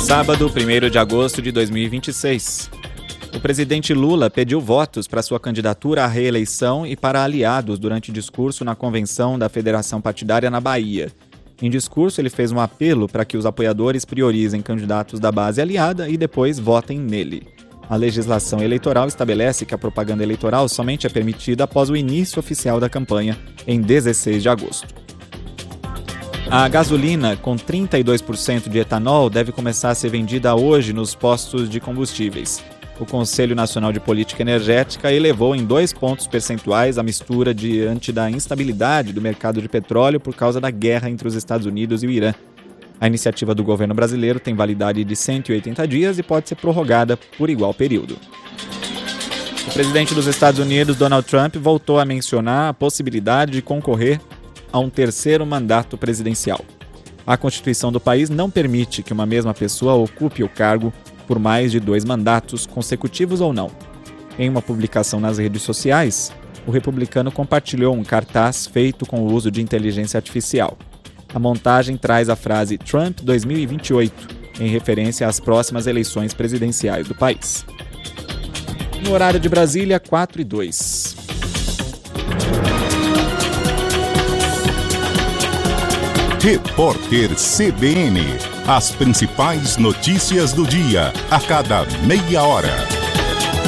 Sábado, 1º de agosto de 2026. O presidente Lula pediu votos para sua candidatura à reeleição e para aliados durante discurso na convenção da Federação Partidária na Bahia. Em discurso, ele fez um apelo para que os apoiadores priorizem candidatos da base aliada e depois votem nele. A legislação eleitoral estabelece que a propaganda eleitoral somente é permitida após o início oficial da campanha, em 16 de agosto. A gasolina com 32% de etanol deve começar a ser vendida hoje nos postos de combustíveis. O Conselho Nacional de Política Energética elevou em 2 pontos percentuais a mistura diante da instabilidade do mercado de petróleo por causa da guerra entre os Estados Unidos e o Irã. A iniciativa do governo brasileiro tem validade de 180 dias e pode ser prorrogada por igual período. O presidente dos Estados Unidos, Donald Trump, voltou a mencionar a possibilidade de concorrer a um terceiro mandato presidencial. A Constituição do país não permite que uma mesma pessoa ocupe o cargo por mais de 2 mandatos, consecutivos ou não. Em uma publicação nas redes sociais, o republicano compartilhou um cartaz feito com o uso de inteligência artificial. A montagem traz a frase Trump 2028, em referência às próximas eleições presidenciais do país. No horário de Brasília, 4:02. Repórter CBN. As principais notícias do dia, a cada meia hora.